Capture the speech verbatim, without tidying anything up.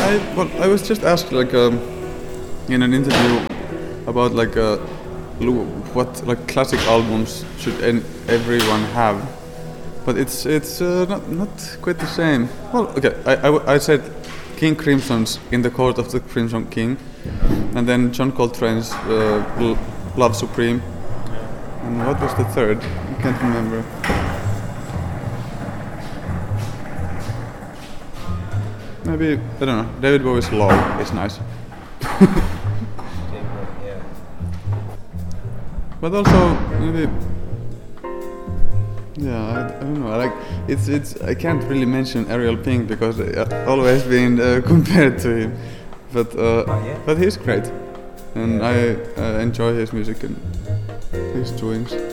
I well, I was just asked like um, in an interview about like uh, lo- what like classic albums should en- everyone have, but it's it's uh, not not quite the same. Well, okay, I, I, w- I said King Crimson's In the Court of the Crimson King, and then John Coltrane's uh, L- Love Supreme, and what was the third? I can't remember. Maybe, I don't know, David Bowie's Love is nice. But also, maybe, yeah, I, I don't know, like, it's, it's, I can't really mention Ariel Pink because I've always been uh, compared to him. But, uh, Oh, yeah? but he's great. And I uh, enjoy his music and his doings.